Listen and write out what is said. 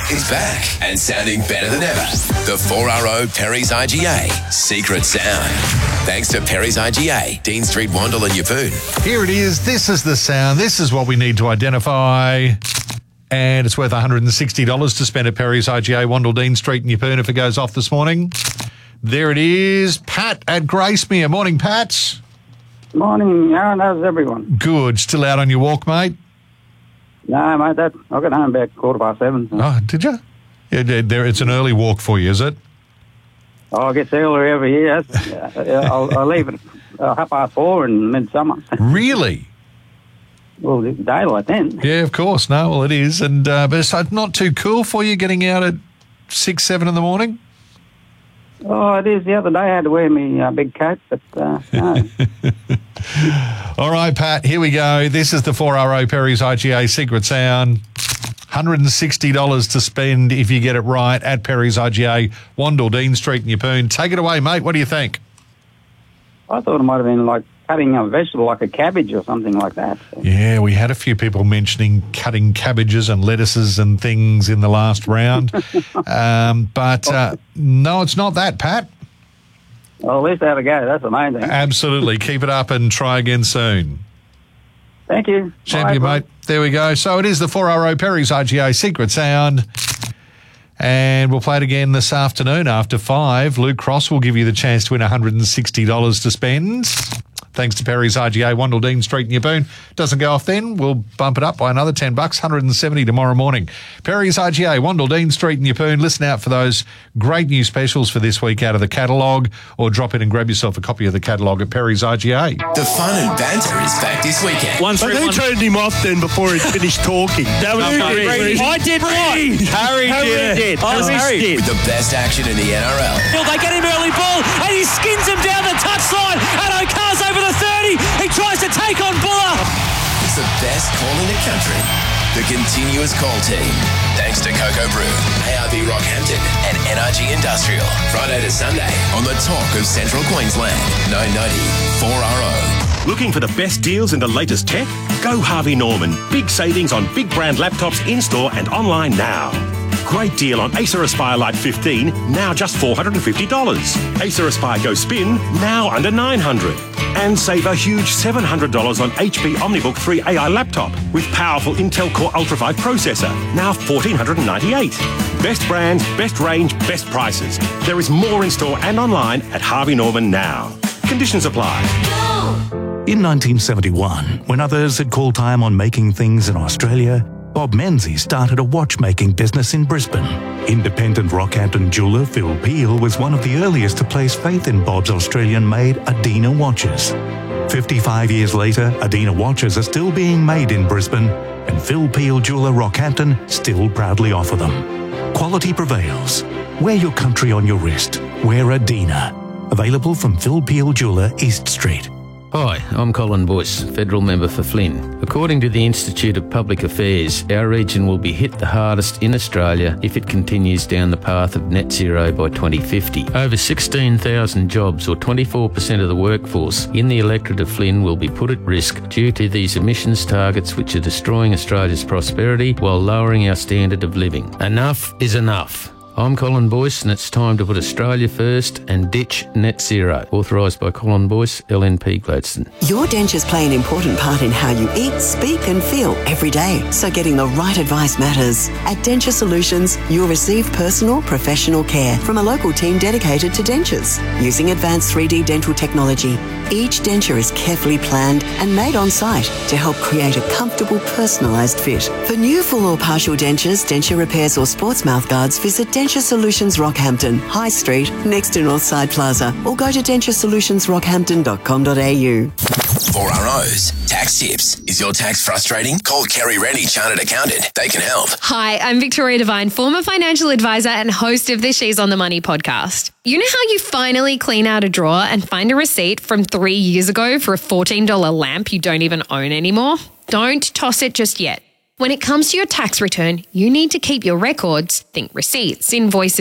It's back and sounding better than ever. The 4RO Perry's IGA Secret Sound. Thanks to Perry's IGA, Dean Street, Wandle and Yeppoon. Here it is. This is the sound. This is what we need to identify. And it's worth $160 to spend at Perry's IGA, Wandle, Dean Street and Yeppoon if it goes off this morning. There it is. Pat at Gracemere. Morning, Pat. Morning, Aaron. How's everyone? Good. Still out on your walk, mate? No, mate. I got home about 7:15. So. Oh, did you? Yeah, it's an early walk for you, is it? Oh, it gets earlier every year. I'll leave at 4:30 in midsummer. Really? Well, it's daylight then. Yeah, of course. No, well, it is. And but it's not too cool for you getting out at 6, 7 in the morning? Oh, it is. The other day I had to wear my big coat, but no. All right, Pat, here we go. This is the 4RO Perry's IGA Secret Sound. $160 to spend if you get it right at Perry's IGA, Wandle, Dean Street and Yeppoon. Take it away, mate. What do you think? I thought it might have been like cutting a vegetable like a cabbage or something like that. Yeah, we had a few people mentioning cutting cabbages and lettuces and things in the last round. But no, it's not that, Pat. Well, at least I had a go. That's the main thing. Absolutely. Keep it up and try again soon. Thank you. Champion, Bye, mate. There we go. So it is the 4RO Perry's IGA Secret Sound. And we'll play it again this afternoon after 5. Luke Cross will give you the chance to win $160 to spend. Thanks to Perry's IGA, Wandle, Dean Street and Yeppoon. Doesn't go off then, we'll bump it up by another $10, $170 tomorrow morning. Perry's IGA, Wandle, Dean Street and Yeppoon. Listen out for those great new specials for this week out of the catalogue, or drop in and grab yourself a copy of the catalogue at Perry's IGA. The fun and banter is back this weekend. But who turned him off then before he finished talking? That was I did what? Harry did. Harry did. With the best action in the NRL. They get him early ball, and he skins him down the touchline, and O'Carr's over the 30. He tries to take on Buller. It's the best call in the country. The continuous call team. Thanks to Cocoa Brew, ARB Rockhampton and NRG Industrial. Friday to Sunday on the talk of Central Queensland. 990 4RO. Looking for the best deals in the latest tech? Go Harvey Norman. Big savings on big brand laptops in-store and online now. Great deal on Acer Aspire Lite 15, now just $450. Acer Aspire Go Spin, now under $900. And save a huge $700 on HP OmniBook 3 AI laptop with powerful Intel Core Ultra 5 processor, now $1,498. Best brands, best range, best prices. There is more in store and online at Harvey Norman now. Conditions apply. In 1971, when others had called time on making things in Australia, Bob Menzies started a watchmaking business in Brisbane. Independent Rockhampton jeweller Phil Peel was one of the earliest to place faith in Bob's Australian-made Adina watches. 55 years later, Adina watches are still being made in Brisbane, and Phil Peel Jeweller Rockhampton still proudly offer them. Quality prevails. Wear your country on your wrist. Wear Adina. Available from Phil Peel Jeweller, East Street. Hi, I'm Colin Boyce, Federal Member for Flynn. According to the Institute of Public Affairs, our region will be hit the hardest in Australia if it continues down the path of net zero by 2050. Over 16,000 jobs, or 24% of the workforce, in the electorate of Flynn will be put at risk due to these emissions targets which are destroying Australia's prosperity while lowering our standard of living. Enough is enough. I'm Colin Boyce, and it's time to put Australia first and ditch net zero. Authorised by Colin Boyce, LNP Gladstone. Your dentures play an important part in how you eat, speak and feel every day. So getting the right advice matters. At Denture Solutions, you'll receive personal, professional care from a local team dedicated to dentures. Using advanced 3D dental technology, each denture is carefully planned and made on site to help create a comfortable, personalised fit. For new full or partial dentures, denture repairs or sports mouth guards, visit Denture Solutions Rockhampton, High Street, next to Northside Plaza, or go to denturesolutionsrockhampton.com.au. 4RO's Tax Tips. Is your tax frustrating? Call Kerry Rennie, Chartered Accountant. They can help. Hi, I'm Victoria Devine, former financial advisor and host of the She's on the Money podcast. You know how you finally clean out a drawer and find a receipt from 3 years ago for a $14 lamp you don't even own anymore? Don't toss it just yet. When it comes to your tax return, you need to keep your records, think receipts, invoices,